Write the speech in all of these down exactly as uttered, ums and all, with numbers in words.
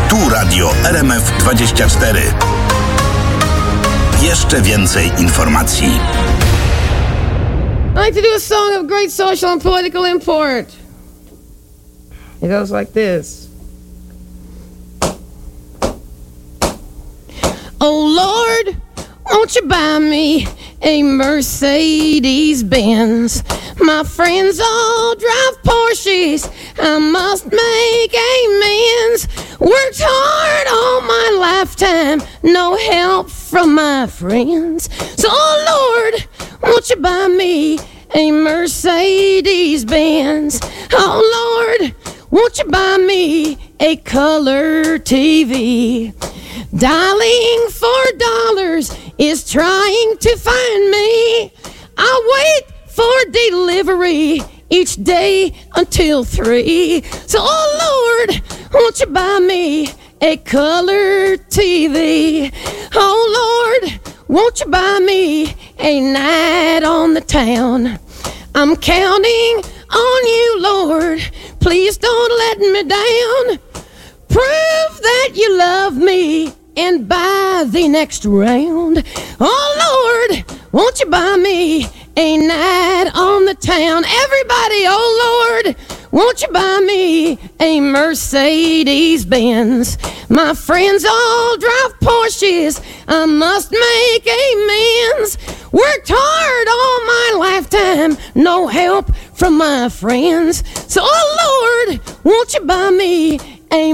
Tu Radio R M F dwadzieścia cztery. Jeszcze więcej informacji. I like to do a song of great social and political import. It goes like this. Oh Lord, won't you buy me a Mercedes-Benz? My friends all drive Porsches. I must make amends. Worked hard all my lifetime, no help from my friends. So, oh Lord, won't you buy me a Mercedes-Benz? Oh Lord, won't you buy me a color T V? Dialing for dollars is trying to find me. I wait for delivery each day until three. So, oh Lord, won't you buy me a color T V? Oh Lord, won't you buy me a night on the town? I'm counting on you, Lord. Please don't let me down. Prove that you love me and buy the next round. Oh Lord, won't you buy me a night on the town? Everybody, oh Lord, won't you buy me a Mercedes-Benz? My friends all drive Porsches. I must make amends. Worked hard all my lifetime, no help from my friends. So, oh Lord, won't you buy me a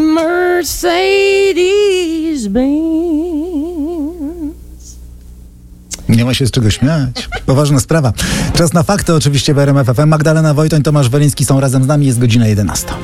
Mercedes-Benz? Nie ma się z czego śmiać. Poważna sprawa. Czas na fakty oczywiście w R M F F M. Magdalena Wojtoń, Tomasz Weliński są razem z nami. Jest godzina jedenasta.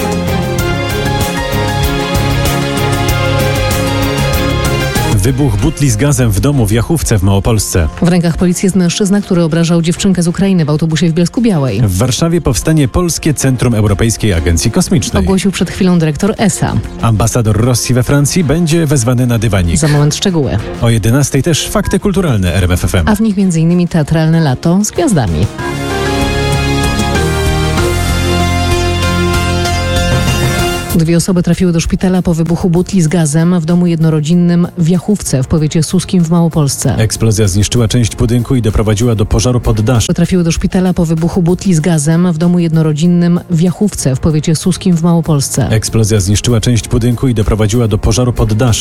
Wybuch butli z gazem w domu w Jachówce w Małopolsce. W rękach policji jest mężczyzna, który obrażał dziewczynkę z Ukrainy w autobusie w Bielsku-Białej. W Warszawie powstanie Polskie Centrum Europejskiej Agencji Kosmicznej. Ogłosił przed chwilą dyrektor E S A. Ambasador Rosji we Francji będzie wezwany na dywanik. Za moment szczegóły. O jedenastej też fakty kulturalne R M F F M. A w nich między innymi teatralne lato z gwiazdami. Dwie osoby trafiły do szpitala po wybuchu butli z gazem w domu jednorodzinnym w Jachówce w powiecie suskim w Małopolsce. Eksplozja zniszczyła część budynku i doprowadziła do pożaru poddasza. Trafiły do szpitala po wybuchu butli z gazem w domu jednorodzinnym w Jachówce w powiecie suskim w Małopolsce. Eksplozja zniszczyła część budynku i doprowadziła do pożaru poddasza.